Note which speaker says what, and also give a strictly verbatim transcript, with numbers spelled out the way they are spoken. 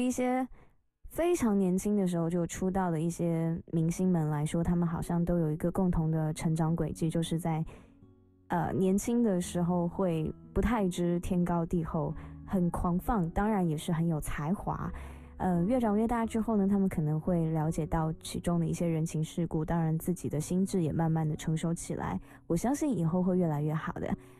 Speaker 1: 一些非常年轻的时候就出道的一些明星们来说，他们好像都有一个共同的成长轨迹，就是在呃年轻的时候会不太知天高地厚，很狂放，当然也是很有才华。呃，越长越大之后呢，他们可能会了解到其中的一些人情世故，当然自己的心智也慢慢的成熟起来。我相信以后会越来越好的。